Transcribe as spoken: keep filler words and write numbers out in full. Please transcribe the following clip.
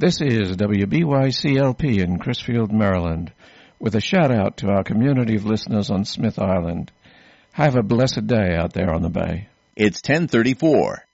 This is W B Y C L P in Crisfield, Maryland, with a shout-out to our community of listeners on Smith Island. Have a blessed day out there on the bay. It's ten thirty-four.